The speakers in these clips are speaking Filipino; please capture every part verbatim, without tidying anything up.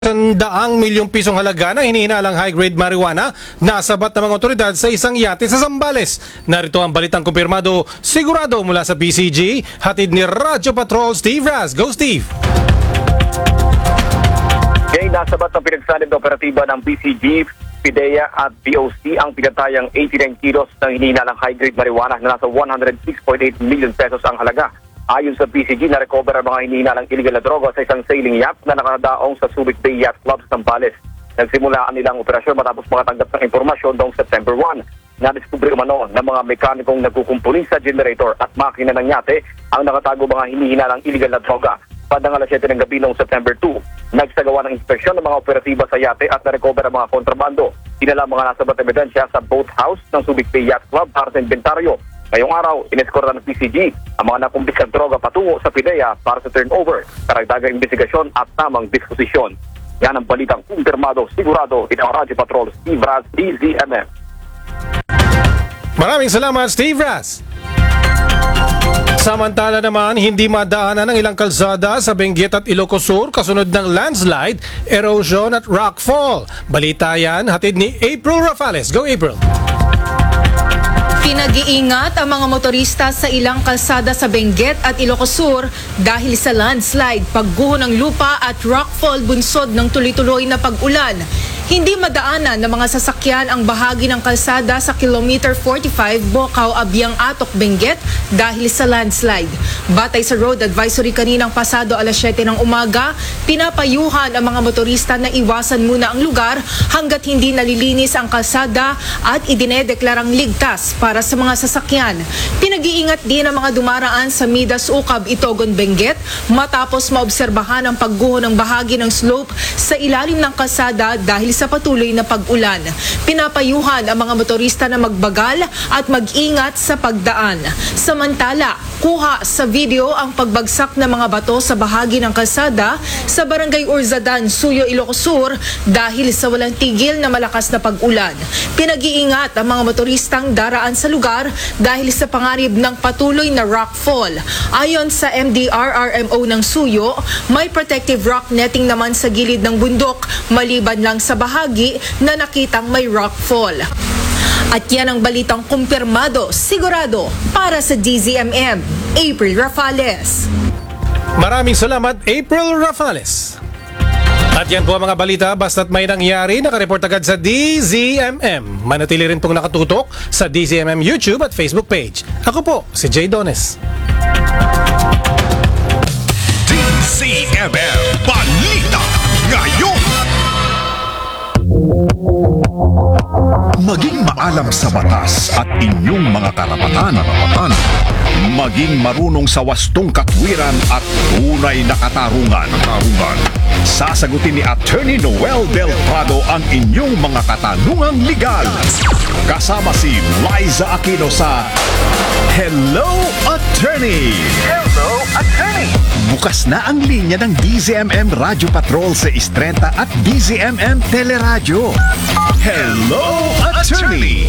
Daang milyong pisong halaga ng hinihinalang high-grade marijuana nasabat ng mga otoridad sa isang yate sa Zambales. Narito ang balitang kumpirmado, sigurado mula sa P C G, hatid ni Radyo Patrol Steve Raz. Go Steve! Ngayon, nasabat ng pinagsanib na operatiba ng P C G, PIDEA at B O C ang pinatayang eighty-nine kilos ng hinihinalang high-grade marijuana na nasa one hundred six point eight million pesos ang halaga. Ayon sa P C G, na-recover ang mga hinihinalang illegal na droga sa isang sailing yacht na nakadaong sa Subic Bay Yacht Club sa Zambales. Nagsimula ang nilang operasyon matapos makatanggap ng impormasyon noong September first. Nadiskubre umano ng mga mekanikong nagkukumpuni sa generator at makina ng yate ang nakatago mga hinihinalang illegal na droga. Bandang alas siyete ng gabi noong September second, nagsagawa ng inspeksyon ng mga operatiba sa yate at na-recover ang mga kontrabando. Dinala ang mga nasabat na ebidensya sa boat house ng Subic Bay Yacht Club para sa inventaryo. Ngayong araw, ineskorta ng P C G ang mga nakumpiskang droga patungo sa PIDEA para sa turnover, karagdagang investigasyon at tamang disposisyon. Yan ang balitang kumpirmado, sigurado, ito ang Radyo Patrol, Steve Raz, D Z M M. Maraming salamat, Steve Raz! Samantala naman, hindi madaanan ng ilang kalsada sa Benguet at Ilocos Sur kasunod ng landslide, erosion at rockfall. Balita yan, hatid ni April Rafales. Go April! Pinag-iingat ang mga motorista sa ilang kalsada sa Benguet at Ilocos Sur dahil sa landslide, pagguho ng lupa at rockfall bunsod ng tuloy-tuloy na pag-ulan. Hindi madaanan ng mga sasakyan ang bahagi ng kalsada sa kilometer forty-five Bocaw, Abiang Atok, Benguet dahil sa landslide. Batay sa road advisory kaninang pasado alas siyete ng umaga, pinapayuhan ang mga motorista na iwasan muna ang lugar hanggat hindi nalilinis ang kalsada at idinedeklarang ligtas para sa mga sasakyan. Pinag-iingat din ang mga dumaraan sa Midas Ukab, Itogon, Benguet matapos maobserbahan ang pagguho ng bahagi ng slope sa ilalim ng kalsada dahil sa patuloy na pag-ulan. Pinapayuhan ang mga motorista na magbagal at mag-ingat sa pagdaan. Samantala, kuha sa video ang pagbagsak ng mga bato sa bahagi ng kalsada sa Barangay Urzadan, Suyo, Ilocos Sur dahil sa walang tigil na malakas na pag-ulan. Pinag-iingat ang mga motoristang daraan sa lugar dahil sa panganib ng patuloy na rockfall. Ayon sa M D R R M O ng Suyo, may protective rock netting naman sa gilid ng bundok maliban lang sa bahagi na nakitang may rockfall. At yan ang balitang kumpirmado, sigurado para sa D Z M M. April Rafales. Maraming salamat, April Rafales. At yan po ang mga balita, basta't may nangyari, nakareport agad sa D Z M M. Manatili rin pong nakatutok sa D Z M M YouTube at Facebook page. Ako po, si Jay Dones. D Z M M Balita Ngayon. Maging maalam sa batas at inyong mga karapatan, karapatan. Maging marunong sa wastong katwiran at tunay na katarungan. katarungan. Sasagutin ni Attorney Noel Del Prado ang inyong mga katanungang legal. Kasama si Liza Aquino sa Hello Attorney! Hello Attorney! Bukas na ang linya ng D Z M M Radio Patrol sa Istrenta at D Z M M Teleradyo. Hello Attorney!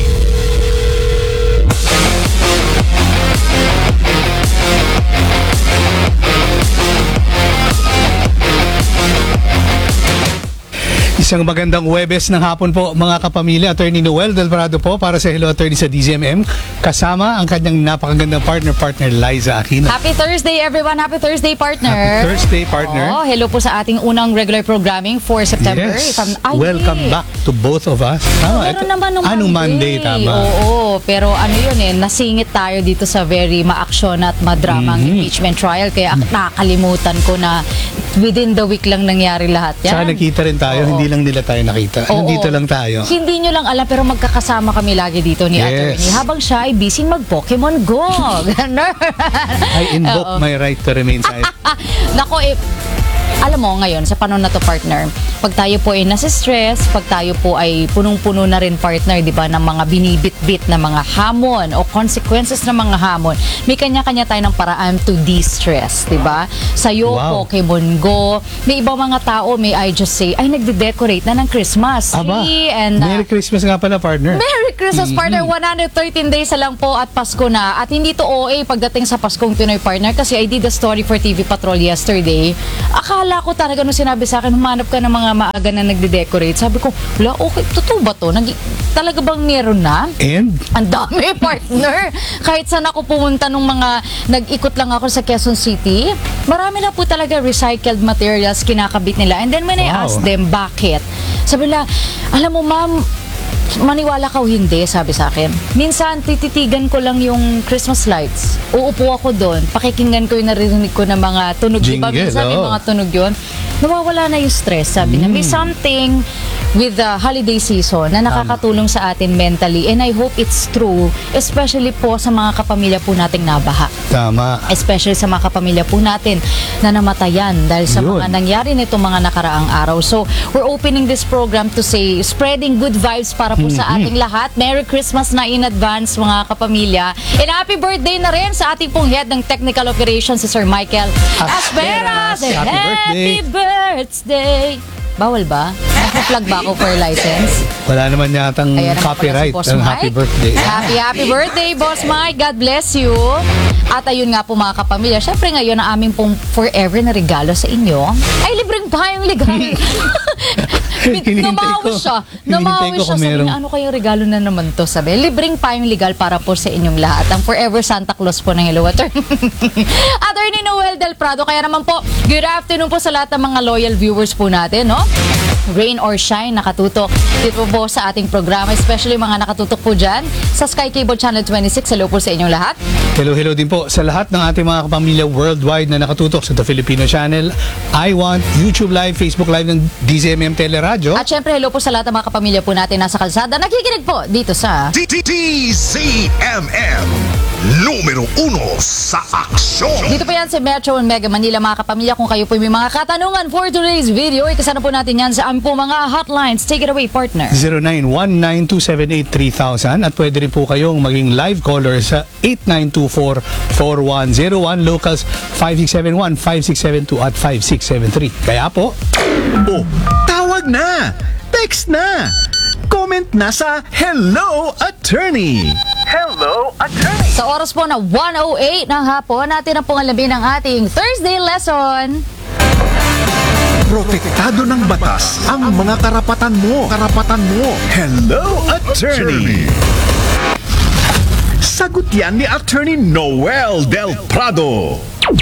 Isang magandang Huwebes ng hapon po mga kapamilya. Attorney Noel Del Prado po para sa Hello Attorney sa D Z M M. Kasama ang kanyang napakagandang partner-partner Liza Aquino. Happy Thursday everyone! Happy Thursday partner! Happy Thursday partner! Oh, hello po sa ating unang regular programming for September. Yes! If I'm, ay, Welcome back to both of us. Tama, meron ito, naman nung anong Monday. Monday, tama. Oo, pero ano yun eh, nasingit tayo dito sa very ma-aksyon at madramang Mhm. impeachment trial. Kaya nakakalimutan ko na within the week lang nangyari lahat yan. Saka nakita rin tayo, Oo. hindi lang nila tayo nakita. Oo. Nandito lang tayo. Hindi nyo lang alam pero magkakasama kami lagi dito ni Yes. Attorney habang siya ay busy mag-Pokemon Go. Ganon. I invoke Oo. my right to remain silent. Nako eh, alam mo ngayon sa panahon na to partner, pag tayo po ay nasa-stress, pag tayo po ay punong-puno na rin partner, di ba, ng mga binibit-bit na mga hamon o consequences ng mga hamon, may kanya-kanya tayo ng paraan to de-stress, di ba? Sa'yo, Wow. Pokemon Go, may ibang mga tao, may I just say, ay nagde-decorate na ng Christmas Aba, tree. And, uh, Merry Christmas nga pala partner. Merry Christmas, partner. one hundred thirteen days na lang po at Pasko na. At hindi to O A pagdating sa Paskong Pinoy, partner, kasi I did a story for T V Patrol yesterday. Akala ko talaga nung sinabi sa akin, humanap ka ng mga mga maaga na nagde-decorate. Sabi ko, wala, okay, totoo ba to? Nag- talaga bang meron na? And Ang dami, partner. Kahit saan ako pumunta nung mga nag-ikot lang ako sa Quezon City, marami na po talaga recycled materials kinakabit nila. And then when I Wow. asked them, bakit? Sabi nila, alam mo ma'am, maniwala ka o hindi, sabi sa akin. Minsan, tititigan ko lang yung Christmas lights. Uupo ako doon, pakikinggan ko yung naririnig ko ng mga tunog. Diba? Jingle, Minsan may oo. mga tunog yun. Nawawala na yung stress. Sabi na, may something with the holiday season na nakakatulong sa atin mentally. And I hope it's true, especially po sa mga kapamilya po nating nabaha. tama. Especially sa mga kapamilya po natin na namatayan dahil sa Yun. mga nangyari nito mga nakaraang araw. So, we're opening this program to say, spreading good vibes para po sa ating lahat. Merry Christmas na in advance, mga kapamilya. And happy birthday na rin sa ating pong head ng technical operations, si Sir Michael Asperas. Happy Happy birthday! Bawal ba? Naka-plug ba ako for license? Wala naman yatang Ayan naman copyright pala si Boss ng Mike. happy birthday. Happy, happy birthday, Boss Mike. God bless you. At ayun nga po mga kapamilya, syempre ngayon ang aming pong forever na regalo sa inyo ay libreng payong legal. Hinihintay Namawi ko. siya. Hinihintay Namawi ko siya. kung Sabi merong- na, ano kayong regalo na naman to? Sabi, libreng payong legal para po sa inyong lahat. Ang forever Santa Claus po ng Hello Attorney. Attorney Noel Del Prado. Kaya naman po, good afternoon po sa lahat ng mga loyal viewers po natin, no? Rain or shine, nakatutok dito po sa ating programa, especially mga nakatutok po dyan sa Sky Cable Channel twenty-six. Hello po sa inyong lahat. Hello, hello din po sa lahat ng ating mga kapamilya worldwide na nakatutok sa The Filipino Channel, I Want, YouTube Live, Facebook Live ng D Z M M Teleradyo. At syempre, hello po sa lahat ng mga kapamilya po natin nasa kalsada. Nakikinig po dito sa D Z M M numero uno sa aksyon. Dito po yan sa Metro and Mega Manila, mga kapamilya. Kung kayo po may mga katanungan for today's video, ikasana po natin yan sa aming po mga hotlines. Take it away, partner. zero nine one nine two seven eight three thousand at pwede rin po kayong maging live caller sa eight nine two four four one zero one, locals five six seven one, five six seven two at five six seven three. Kaya po, Oh, tawag na! Text na! Comment na sa Hello Attorney! Hello Attorney! Sa oras po na one oh eight ng hapon, natin na pong alamin ang ating Thursday lesson. Protektado ng batas ang mga karapatan mo. Karapatan mo. Hello Attorney! Sagot yan ni Attorney Noel Del Prado.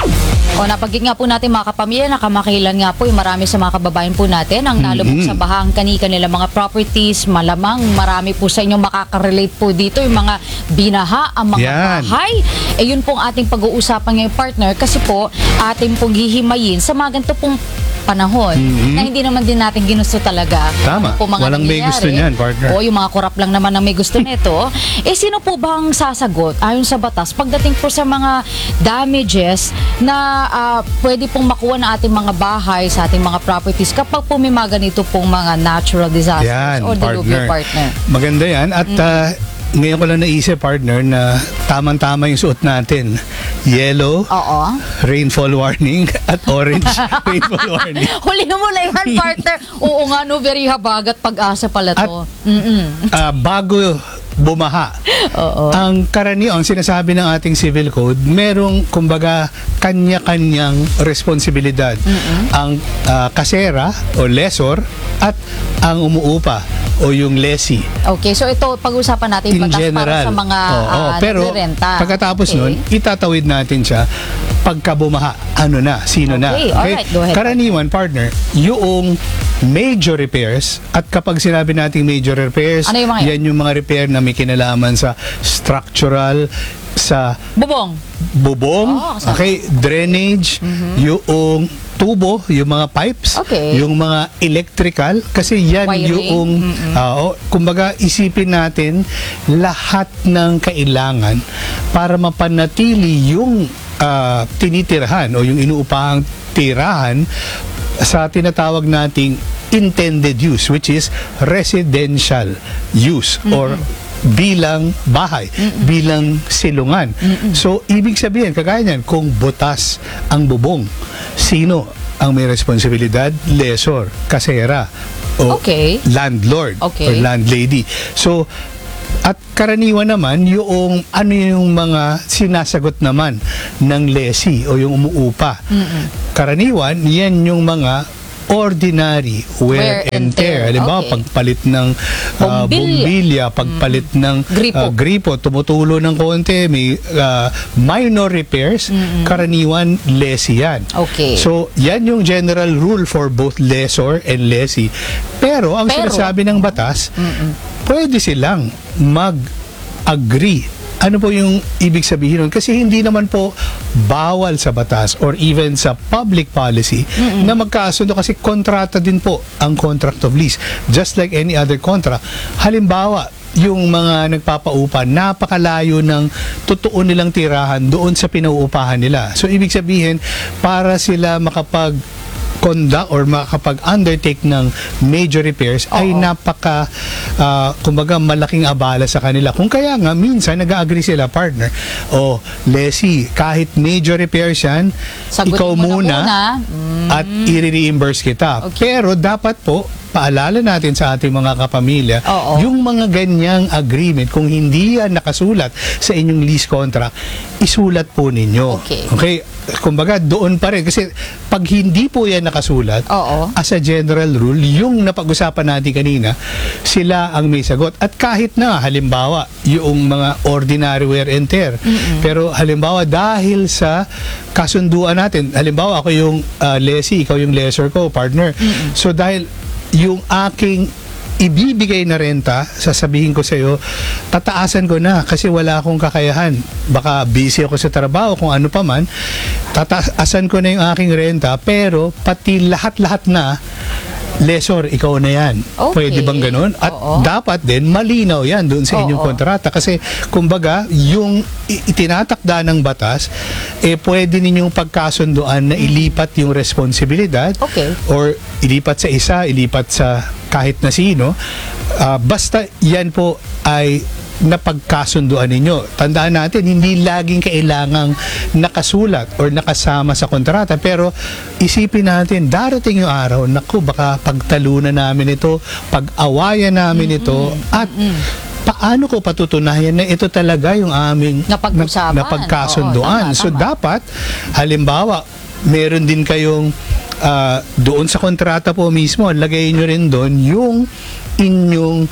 O napagig nga po natin mga kapamilya, nakamakilan nga po yung marami sa mga kababayan po natin ang nalubog sa bahang kanika nila mga properties. Malamang marami po sa inyo makaka-relate po dito yung mga binaha, ang mga Yan. bahay. Eh yun pong ating pag-uusapan ngayon, partner, kasi po ating pong hihimayin sa mga ganito pong panahon na hindi naman din natin ginusto talaga. Tama. Ano po mga Walang may nangyayari. gusto niyan, partner. O yung mga korap lang naman ang may gusto nito. Eh sino po bang sasagot ayon sa batas pagdating po sa mga damages na ah, pwede pong makuha ng ating mga bahay, sa ating mga properties kapag po may mga ganito pong mga natural disasters yan, or partner. diluvial partner. Maganda yan. At ah, ngayon ko lang naisip, partner, na tamang-tama yung suot natin. Yellow, Oo. rainfall warning, at orange, rainfall warning. Huli mo na yan, partner. Oo nga, no, very habagat pag-asa pala to. Mm-mm. Ah, bago bumaha. Oo. Ang karaniwan, sinasabi ng ating civil code, merong, kumbaga, kanya-kanyang responsibilidad. Ang ah, kasera o lessor at ang umuupa o yung lessee. Okay, so ito pag-usapan natin In batas para general. sa mga Oo, ah, pero nagrerenta. pagkatapos Okay. nun, itatawid natin siya pagka bumaha. Ano na? Sino na? Okay, alright, go ahead. Karaniwan, partner, yung major repairs, at kapag sinabi nating major repairs, Ano yung mga yan? yan yung mga repair na may kinalaman sa structural, sa Bubong. bubong, Oo, kasama. okay, drainage, yung tubo, yung mga pipes, Okay. yung mga electrical, kasi yan Wiring. yung, ah, oh, kumbaga isipin natin lahat ng kailangan para mapanatili yung ah, tinitirhan o yung inuupahang tirahan sa tinatawag nating intended use, which is residential use or bilang bahay, bilang silungan. So, ibig sabihin, kagaya niyan, kung butas ang bubong, sino ang may responsibilidad? Lessor, kasera, o Okay. landlord Okay. or landlady. So, at karaniwan naman, yung ano yung mga sinasagot naman ng lessee o yung umuupa. Karaniwan, yan yung mga ordinary wear, and tear. Halimbawa, Okay. pagpalit ng ah, Bombilya. bombilya, pagpalit ng Gripo. ah, gripo, tumutulo ng konti, may ah, minor repairs, karaniwan lessee yan. Okay. So, yan yung general rule for both lessor and lessee. Pero, ang Pero, sinasabi ng batas, pwede silang mag-agree. Ano po yung ibig sabihin nun? Kasi hindi naman po bawal sa batas or even sa public policy na magkasundo, kasi kontrata din po ang contract of lease. Just like any other contract. Halimbawa, yung mga nagpapaupa, napakalayo ng totoo nilang tirahan doon sa pinauupahan nila. So, ibig sabihin, para sila makapag conduct or makakapag-undertake ng major repairs ay napaka ah, kumbaga malaking abala sa kanila. Kung kaya nga minsan nag-agree sila, partner, o lessee, kahit major repairs yan, Sagutin ikaw mo na muna, muna. at i-reimburse kita. Okay. Pero dapat po paalala natin sa ating mga kapamilya, Oo. yung mga ganyang agreement, kung hindi yan nakasulat sa inyong lease contract, isulat po ninyo. Okay. Okay? Kumbaga, doon pa rin. Kasi pag hindi po yan nakasulat, Oo. as a general rule, yung napag-usapan natin kanina, sila ang may sagot. At kahit na, halimbawa, yung mga ordinary wear and tear. Pero halimbawa, dahil sa kasunduan natin, halimbawa, ako yung uh, lessee, ikaw yung lessor ko, partner. So dahil yung aking ibibigay na renta, sasabihin ko sa iyo, tataasan ko na kasi wala akong kakayahan. Baka busy ako sa trabaho, kung ano pa man, tataasan ko na yung aking renta, pero pati lahat-lahat na, lessor, ikaw na yan. Okay. Pwede bang ganun? At Oo. dapat din, malinaw yan doon sa inyong Oo. kontrata. Kasi, kumbaga, yung i- itinatakda ng batas, eh, pwede ninyong pagkasunduan na ilipat yung responsibilidad Okay. or ilipat sa isa, ilipat sa kahit na sino. Ah, basta yan po ay napagkasunduan ninyo. Tandaan natin, hindi laging kailangang nakasulat or nakasama sa kontrata. Pero isipin natin, darating yung araw, naku, baka pagtalunan namin ito, pag-awayan namin ito, at paano ko patutunayan na ito talaga yung aming Napag-usapan. na, napagkasunduan. Oo, tama, So tama. dapat, halimbawa, meron din kayong ah, doon sa kontrata po mismo, lagay nyo rin doon yung inyong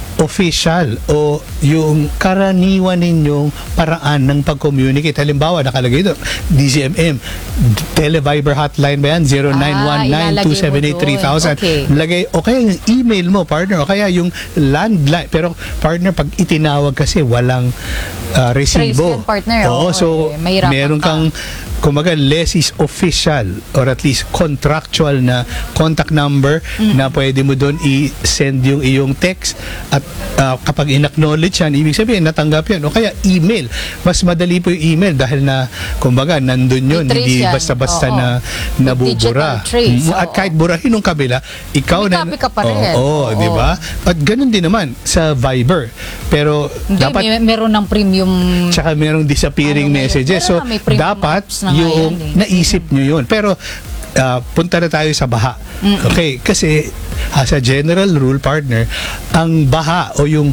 official o yung karaniwan ninyong paraan ng pag-communicate. Halimbawa, nakalagay doon, D Z M M, Televiber hotline ba yan? zero nine one nine two seven eight three thousand. Okay. Lagay, o kaya yung email mo, partner, o kaya yung landline. Pero, partner, pag itinawag kasi, walang ah, resibo. Trace yan, partner. Oo, Oo, so, eh, mahirapan meron ka. kang kumaga lessee's official or at least contractual na contact number na pwede mo doon i-send yung iyong text at uh, kapag in-acknowledge yan, ibig sabihin natanggap yan. O kaya email. Mas madali po yung email dahil na kumbaga nandun yun, I-trace hindi yan. basta-basta Oo. na nabubura. Digital trace, Mm, At oo. kahit burahin ng kabila, ikaw May na... copy ka pa rin. Oo, Oo. di ba? At ganun din naman sa Viber. Pero Hindi, dapat may, meron ng premium. tsaka merong disappearing Ano ngayon? messages. So, Meron na, may premium dapat apps na nga yung yan eh. naisip nyo yun. Pero, ah, punta na tayo sa baha. Okay? Kasi, as a general rule, partner, ang baha o yung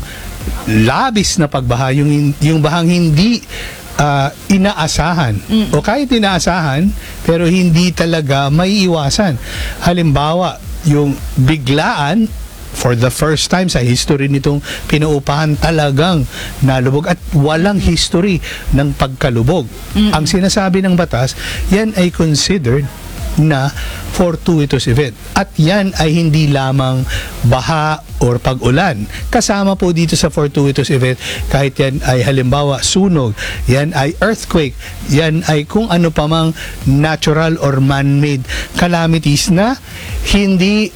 labis na pagbaha, yung, yung bahang hindi ah, inaasahan o kahit inaasahan pero hindi talaga maiiwasan. Halimbawa, yung biglaan for the first time sa history nitong pinaupahan talagang nalubog at walang history ng pagkalubog. Ang sinasabi ng batas, yan ay considered na fortuitous event. At yan ay hindi lamang baha or pag-ulan. Kasama po dito sa fortuitous event, kahit yan ay halimbawa sunog, yan ay earthquake, yan ay kung ano pa mang natural or man-made calamities na hindi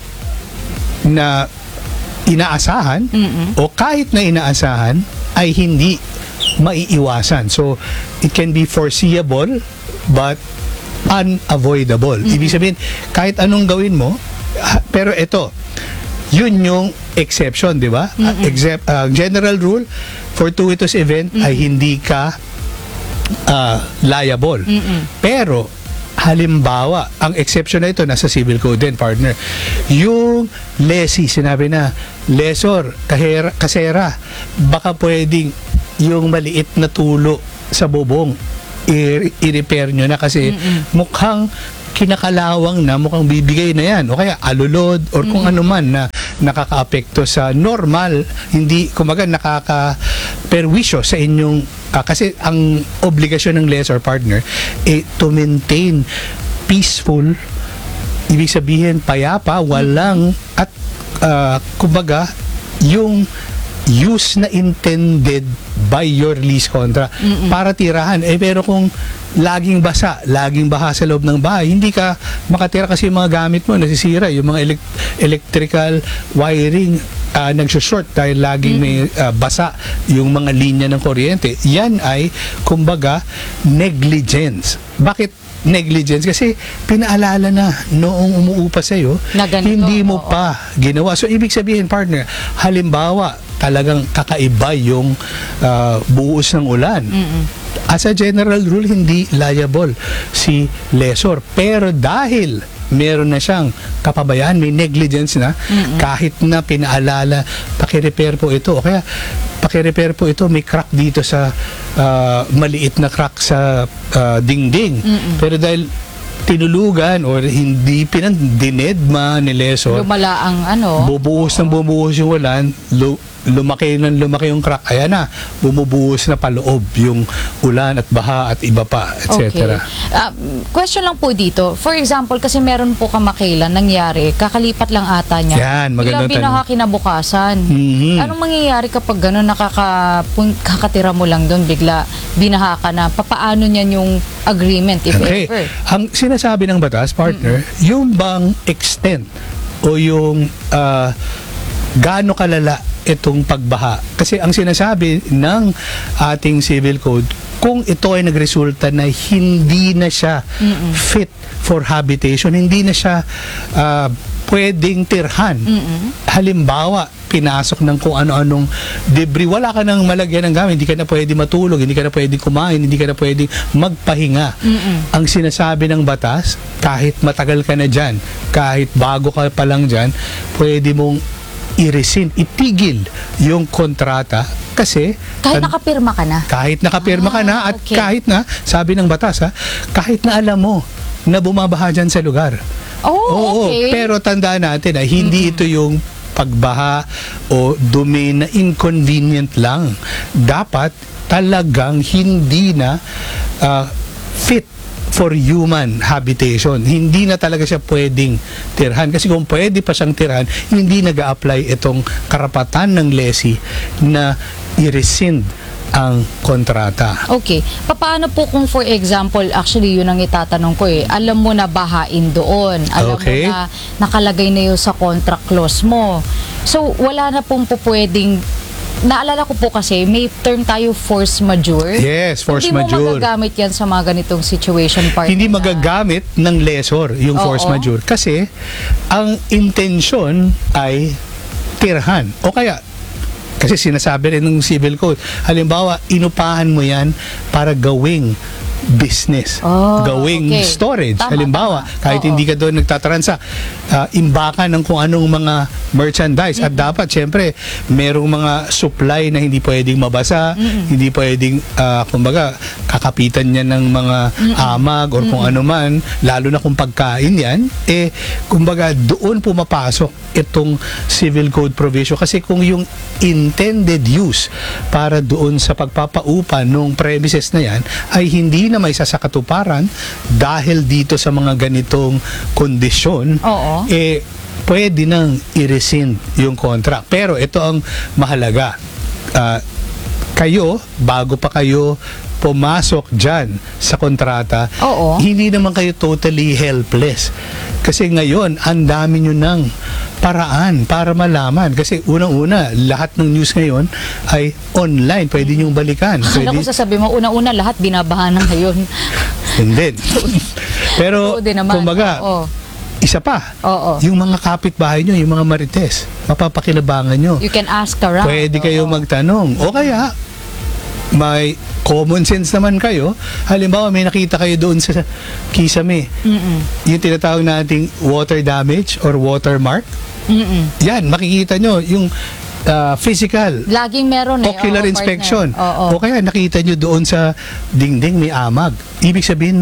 na inaasahan o kahit na inaasahan ay hindi maiiwasan. So, it can be foreseeable but unavoidable. Ibig sabihin, kahit anong gawin mo, ha- pero ito, yun yung exception, di ba? Uh, except, uh, general rule, fortuitous event ay hindi ka uh, liable. Pero, halimbawa, ang exception na ito nasa civil code din, partner. Yung lessee, sinabi na, lessor, kahera, kasera, baka pwedeng yung maliit na tulo sa bubong, i- i-repair nyo na kasi mukhang kinakalawang na mukhang bibigay na yan o kaya alulod or kung ano man na nakakaapekto sa normal, hindi kumaga nakaka-perwisyo sa inyong ah, kasi ang obligasyon ng lessor partner eh to maintain peaceful, ibig sabihin payapa, walang at ah, kumbaga yung use na intended by your lease contract para tirahan. Eh pero kung laging basa, laging baha sa loob ng bahay, hindi ka makatira kasi yung mga gamit mo nasisira, yung mga elec- electrical wiring uh, nagsushort dahil laging may uh, basa yung mga linya ng kuryente. Yan ay kumbaga negligence. Bakit negligence? Kasi pinaalala na noong umuupa sa'yo, Na ganito, hindi mo oo. pa ginawa. So, ibig sabihin, partner, halimbawa, talagang kakaiba yung uh, buhos ng ulan. As a general rule, hindi liable si lessor. Pero dahil meron na siyang kapabayaan, may negligence na, kahit na pinaalala, pakirepair po ito. O kaya, pakirepair po ito, may crack dito sa, uh, maliit na crack sa uh, dingding. Pero dahil tinulugan or hindi pinandinedma ni lessor, Lumala ang ano. bubuhos ng bumuhos yung ulan, lu- lumaki ng lumaki yung crack, ayan na, bumubuhos na paloob yung ulan at baha at iba pa, et cetera. Okay. Ah, question lang po dito. For example, kasi meron po kamakailan nangyari, kakalipat lang ata niya. Yan, magandang Biglang binaha kinabukasan. Mhm. Anong mangyayari kapag gano'n, nakaka, pun- kakatira mo lang doon, bigla binaha ka na? Papaano niyan yung agreement, if Okay. ever? Ang sinasabi ng batas, partner, yung bang extent o yung ah, gaano kalala itong pagbaha. Kasi ang sinasabi ng ating civil code, kung ito ay nagresulta na hindi na siya fit for habitation, hindi na siya ah, pwedeng tirhan. Halimbawa, pinasok ng kung ano-anong debris, wala ka nang malagyan ng gamit, hindi ka na pwede matulog, hindi ka na pwede kumain, hindi ka na pwede magpahinga. Ang sinasabi ng batas, kahit matagal ka na dyan, kahit bago ka pa lang dyan, pwede mong i-rescind, itigil yung kontrata kasi Kahit tan- nakapirma ka na. kahit nakapirma ka na Ah, at okay. kahit na, sabi ng batas ha, kahit na alam mo na bumabaha dyan sa lugar. Oh, Oo, okay. pero tandaan natin na hindi ito yung pagbaha o dumi na inconvenient lang. Dapat talagang hindi na ah, fit for human habitation. Hindi na talaga siya pwedeng tirhan. Kasi kung pwede pa siyang tirhan, hindi nag-a-apply itong karapatan ng lessee na i-rescind ang kontrata. Okay. Paano po kung for example, actually yun ang itatanong ko eh, alam mo na bahain doon, alam Okay. mo na nakalagay na yun sa contract clause mo. So, wala na pong po pwedeng, naalala ko po kasi, may term tayo force majeure. Yes, force Hindi majeure. mo magagamit yan sa mga ganitong situation part. Hindi na- magagamit ng lessor yung Oo. force majeure kasi ang intention ay tirhan o kaya kasi sinasabi rin ng civil code, halimbawa inupahan mo yan para gawing business, Oh, gawing okay. storage. Tama, Halimbawa, tama. kahit Oo. hindi ka doon nagtatransa, uh, imbakan ng kung anong mga merchandise. At dapat, syempre, merong mga supply na hindi pwedeng mabasa, hindi pwedeng, uh, kumbaga, kakapitan niya ng mga amag or kung ano man, lalo na kung pagkain yan, eh, kumbaga, doon pumapasok itong civil code provision. Kasi kung yung intended use para doon sa pagpapaupa ng premises na yan ay hindi na may sasakatuparan dahil dito sa mga ganitong kondisyon, Oo. eh pwede nang i-rescind yung contract. Pero ito ang mahalaga. Ah, kayo, bago pa kayo pumasok dyan sa kontrata, Oo. hindi naman kayo totally helpless. Kasi ngayon, ang dami nyo ng paraan para malaman. Kasi unang-una, lahat ng news ngayon ay online. Pwede nyo balikan. Akala ko Pwede, sasabi mo, una-una lahat binabaha na ngayon. hindi. Pero, Oo din naman. kumbaga, Oo. isa pa, Oo. yung mga kapitbahay nyo, yung mga marites, mapapakinabangan nyo. You can ask around. Pwede kayo Oo. magtanong. O kaya, may common sense naman kayo. Halimbawa, may nakita kayo doon sa Kisame. Mm-mm. Yung tinatawag nating water damage or watermark. Mm-mm. Yan, makikita nyo yung uh, physical Laging meron eh. ocular Oo, inspection. partner. Oo. O kaya nakita nyo doon sa dingding may amag. Ibig sabihin,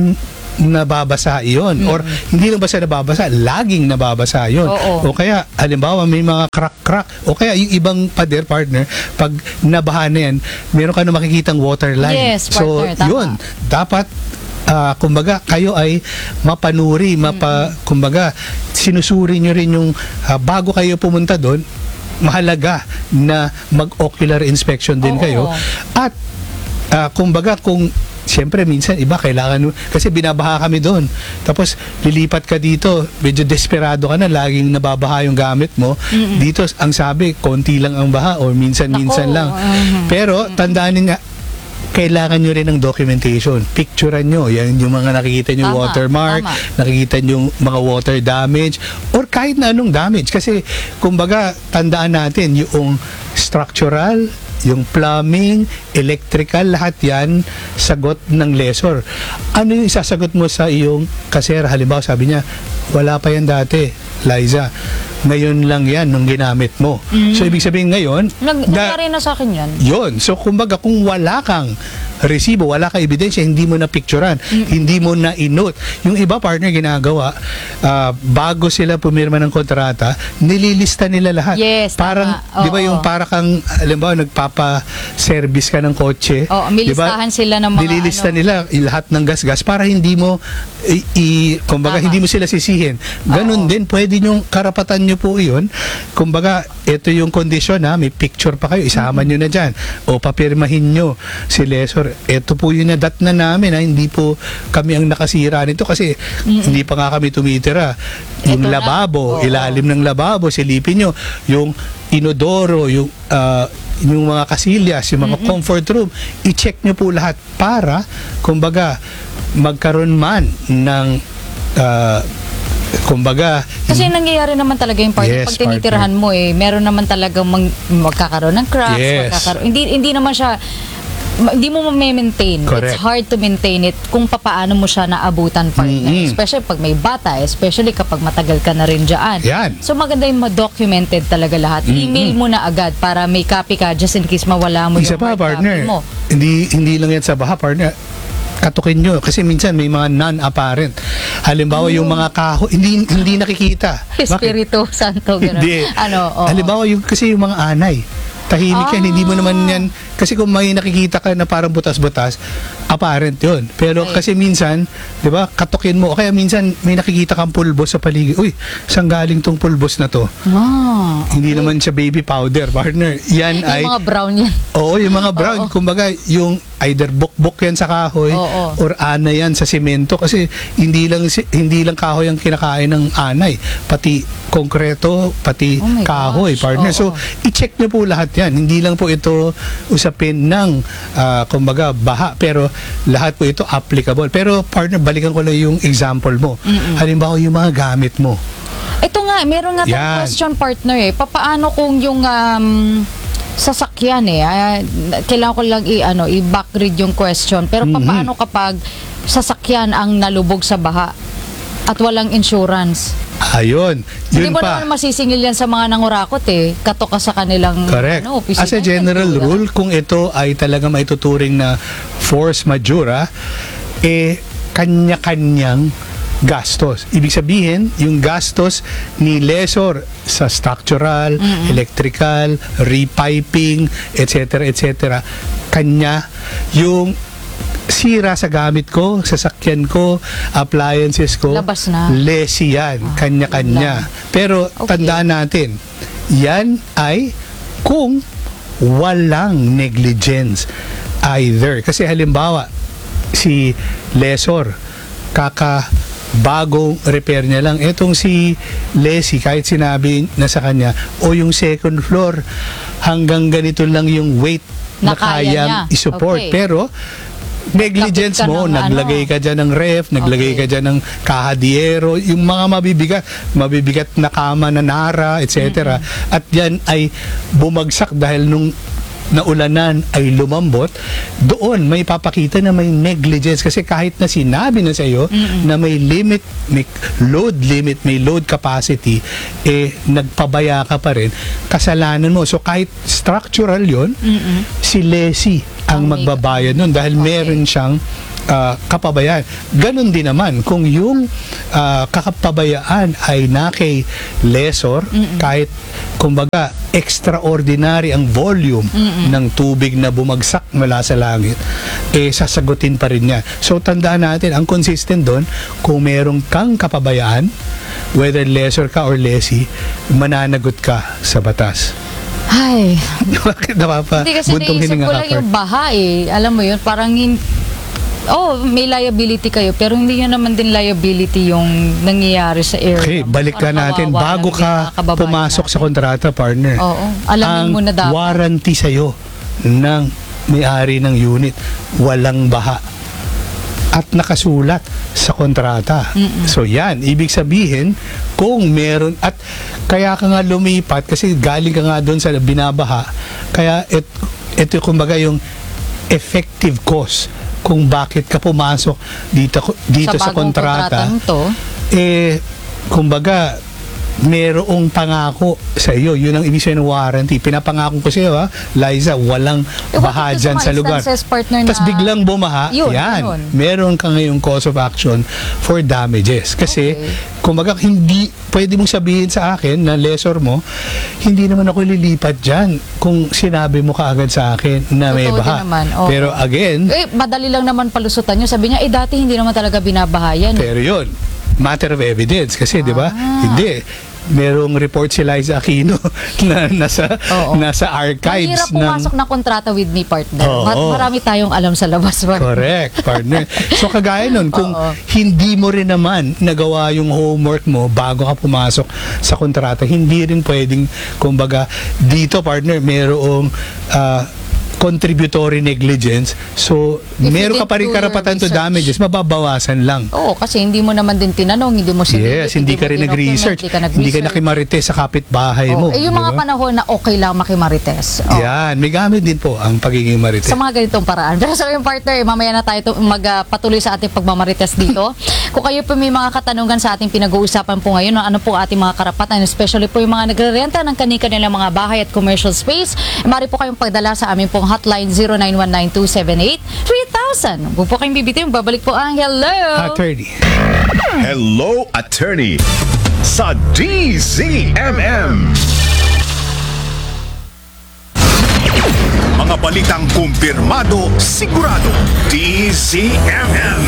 nababasa iyon. Or hindi lang basta nababasa, laging nababasa iyon. Oo. O kaya, halimbawa, may mga crack-crack. O kaya, yung ibang pader partner, pag nabaha na yan, meron ka na makikitang water line. Yes, so, partner, tama. yun. Dapat, ah, kumbaga, kayo ay mapanuri, mapa, kumbaga, sinusuri nyo rin yung, ah, bago kayo pumunta doon, mahalaga na mag-ocular inspection din Oo. kayo. At, ah, kumbaga, kung siyempre, minsan, iba, kailangan, kasi binabaha kami doon. Tapos, lilipat ka dito, medyo desperado ka na, laging nababaha yung gamit mo. Dito, ang sabi, konti lang ang baha, or minsan-minsan Nako, lang. mhm. Pero, tandaan nga, kailangan nyo rin ng documentation. Picturean nyo. Yan yung mga nakikita nyo Tama, watermark, tama. nakikita nyo yung mga water damage, or kahit na anong damage. Kasi, kumbaga, tandaan natin, yung structural, yung plumbing, electrical, lahat yan, sagot ng lessor. Ano yung isasagot mo sa iyong kasera? Halimbawa, sabi niya, wala pa yan dati, Liza. Ngayon lang yan nung ginamit mo. So, ibig sabihin ngayon, Nag- na- nangyari na sa akin yan. yun. So, kumbaga, kung wala kang resibo, wala kang ebidensya, hindi mo na picturean, hindi mo na inote. Yung iba partner ginagawa, ah, bago sila pumirma ng kontrata, nililista nila lahat. Yes, Parang, tama. di ba Oo. yung para kang, alam ba, nagpapa-service ka ng kotse. Oo, di ba? milistahan sila ng mga Nililista ano. nila i- lahat ng gas-gas para hindi mo, i, i- kumbaga, Tama. hindi mo sila sisihin. Ganon Oo. din, pwede yung karapatan nyo po yun. Kumbaga, ito yung kondisyon ha, may picture pa kayo, isama nyo na dyan. O papirmahin nyo si lessor. Ito po yung nadat na namin ha, hindi po kami ang nakasira nito kasi hindi pa nga kami tumitira. Yung Ito na. lababo, Oo. ilalim ng lababo, silipin nyo. Yung inodoro, yung ah, yung mga kasilyas, yung mga comfort room, i-check nyo po lahat para, kumbaga, magkaroon man ng ah, kumbaga, Kasi nangyayari naman talaga yung partner. Yes, Pag tinitirahan mo eh, meron naman talagang mag, magkakaroon ng cracks, Yes. magkakaroon. Hindi, hindi naman siya, ma- hindi mo ma-maintain. Correct. It's hard to maintain it kung papaano mo siya naabutan partner. Mm-mm. Especially pag may bata, especially kapag matagal ka na rin dyan. Yan. So maganda yung ma-documented talaga lahat. Email mo na agad para may copy ka just in case mawala mo isa yung pa hard partner, copy mo. hindi hindi lang yan sa baha partner, katukin nyo kasi minsan may mga non-apparent. Halimbawa yung mga kahoy hindi hindi nakikita. Bakit? Espiritu Santo, gano'n. Hindi. Ano, oo. Halimbawa yung kasi yung mga anay. Tahimik yan, hindi mo naman yan kasi kung may nakikita ka na parang butas-butas, apparent yun. Pero Right. kasi minsan, 'di ba, katukin mo o kaya minsan may nakikita kang pulbos sa paligid. Uy, saan galing tong pulbos na to? Ah, Hindi naman siya baby powder, partner. Yan ay yung mga brown yan. Oo, yung mga brown, Oo. kumbaga yung either bukbok yan sa kahoy Oo. or ana yan sa semento kasi hindi lang si- hindi lang kahoy ang kinakain ng anay, pati konkreto, pati Oh my kahoy, gosh. partner. So, Oo. i-check niyo po lahat yan. Hindi lang po ito usapin ng ah, kumbaga baha, pero lahat po ito applicable. Pero partner, balikan ko lang yung example mo. Halimbawa yung mga gamit mo. Ito nga, meron nga tayong Yan. question partner eh. Papaano kung yung um, sasakyan eh, ah, kailangan ko lang i, ano, i-backread yung question. Pero Mhm. papaano kapag sasakyan ang nalubog sa baha at walang insurance? Ayun, Hindi yun mo pa. naman masisingil yan sa mga nangurakot eh. Kato ka sa kanilang Correct. ano, opisina. As a general rule, kung ito ay talaga maituturing na force majeure, eh, kanya-kanyang gastos. Ibig sabihin, yung gastos ni lessor sa structural, electrical, repiping, et cetera, et cetera, kanya yung sira sa gamit ko, sasakyan ko, appliances ko, Labas na. lesi yan, kanya-kanya. Pero Okay. tandaan natin, yan ay kung walang negligence either. Kasi halimbawa, si lessor, kaka bagong repair niya lang. Etong si Leslie, kahit sinabi na sa kanya, o yung second floor, hanggang ganito lang yung weight na, Na kaya kayang niya. isupport. Okay. Pero, negligence Kapit ka mo, ng naglagay ano. ka dyan ng ref, naglagay Okay. ka dyan ng kahadiero, yung mga mabibigat, mabibigat na kama na nara, et cetera. At yan ay bumagsak dahil nung naulanan ay lumambot, doon may papakita na may negligence kasi kahit na sinabi na sa iyo na may limit, may load limit, may load capacity, eh nagpabaya ka pa rin, kasalanan mo. So kahit structural yon, si Leslie ang Ang may- magbabayad nun dahil Okay. meron siyang ah, kapabayaan. Ganon din naman kung yung ah, kakapabayaan ay na kay lessor, kahit kumbaga extraordinary ang volume ng tubig na bumagsak mula sa langit, eh sasagutin pa rin niya. So tandaan natin, ang consistent doon, kung merong kang kapabayaan, whether lessor ka or lessee, mananagot ka sa batas. Ay, Bakit napapa hindi kasi buntong naisip hininga ko ka, lang Kurt? yung baha eh. Alam mo yun, parang hin- oh, may liability kayo, pero hindi nyo naman din liability yung nangyayari sa area. Okay, balik ka Parang natin. kawawa Bago ng ka mga kababayan pumasok sa natin. kontrata, partner, Oo, alamin ang mo na dapat. warranty sa'yo ng may-ari ng unit, walang baha. At nakasulat sa kontrata. So yan, ibig sabihin, kung meron, at kaya ka nga lumipat, kasi galing ka nga doon sa binabaha, kaya et, ito kumbaga yung effective cause kung bakit ka pumasok dito, dito sa, bagong kontrata. kontratang to, Eh, kumbaga, merong pangako sa iyo. Yun ang ibig sabihin ng warranty. Pinapangako ko sa iyo, ha, Liza, walang Eh, bakit baha yung dyan sa mga sa lugar. instances, partner, na- Tapos biglang bumaha, Yun, yan. yun. Meron ka ngayong cause of action for damages. Kasi, Okay. kumbaga, hindi, pwede mong sabihin sa akin na lessor mo, hindi naman ako lilipat dyan kung sinabi mo kaagad sa akin na may Totoo din baha. naman, oo. Pero again, eh, madali lang naman palusutan nyo. Sabi niya, eh, dati hindi naman talaga binabahayan. pero yun, matter of evidence kasi, di ba? Ah. Hindi. Merong report si Liza Aquino na nasa Oo. nasa Mahirap archives ng pumasok ng kontrata with me, partner. Oo. Ma- Marami tayong alam sa labas. Correct, partner. So kagaya nun, kung Oo. hindi mo rin naman nagawa yung homework mo bago ka pumasok sa kontrata, hindi rin pwedeng, kumbaga, dito, partner, merong ah, contributory negligence. So, If you meron ka didn't pa rin do your karapatan to research. damages, mababawasan lang. Oo, kasi hindi mo naman din tinanong, hindi mo sinilip, Yes, hindi ka mo rin dinocument, nag-research. Hindi ka Hindi ka nag-research. nakimarites sa kapitbahay mo. Oo, eh, yung di mga ba? panahon na okay lang makimarites. Oo. Yan, may gamit din po ang pagiging marites. Sa mga ganitong paraan. Pero sa yung partner, mamaya na tayo magpatuloy sa ating pagmamarites dito. Kung kayo po may mga katanungan sa ating pinag-uusapan po ngayon, ano po ating mga karapatan, especially po yung mga nagre-renta ng kani-kanilang mga bahay at commercial space, mari po kayong pagdala sa aming pong hotline zero nine one nine two seven eight three thousand. Huwag po kayong bibitiw, babalik po ang hello! Attorney. Hello, Attorney sa D Z M M. Mga balitang kumpirmado, sigurado. D Z M M.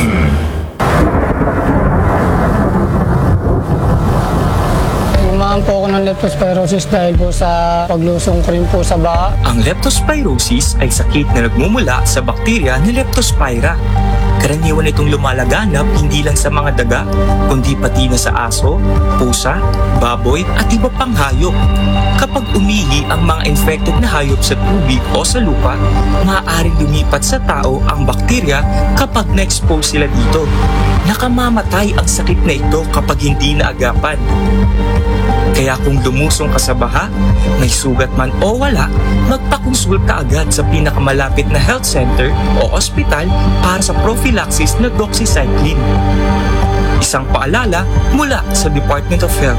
Umahan po ako ng leptospirosis dahil po sa paglusong ko rin po sa baha. Ang leptospirosis ay sakit na nagmumula sa bakterya na Leptospira. Karaniwan itong lumalaganap hindi lang sa mga daga, kundi pati na sa aso, pusa, baboy at iba pang hayop. Kapag umihi ang mga infected na hayop sa tubig o sa lupa, maaaring lumipat sa tao ang bakterya kapag na-expose sila dito. Nakamamatay ang sakit na ito kapag hindi naagapan. Kaya kung lumusong ka sa baha, may sugat man o wala, magpakonsul ka agad sa pinakamalapit na health center o ospital para sa prophylaxis na doxycycline. Isang paalala mula sa Department of Health.